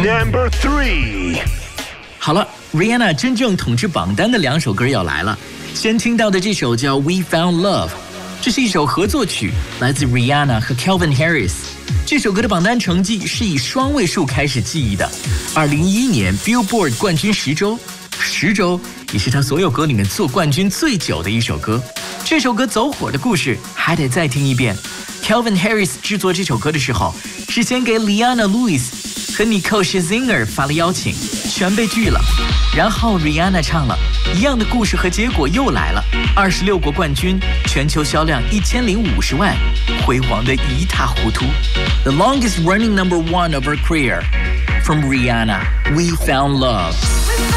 Number 3。 好了 ，Rihanna 真正统治榜单的2首歌要来了。先听到的这首叫《We Found Love》，这是一首合作曲，来自 Rihanna 和 Calvin Harris。这首歌的榜单成绩是以双位数开始记忆的。2011年 Billboard 冠军10周，也是他所有歌里面做冠军最久的一首歌。这首歌走火的故事还得再听一遍。Calvin Harris 制作这首歌的时候，是先给 Leanna Lewis 和 Nicole Scherzinger 发了邀请，全被拒了。然后 Rihanna 唱了，一样的故事和结果又来了，26国冠军，全球销量1050万，辉煌的一塌糊涂。The longest running number 1 of her career, from Rihanna, We Found Love.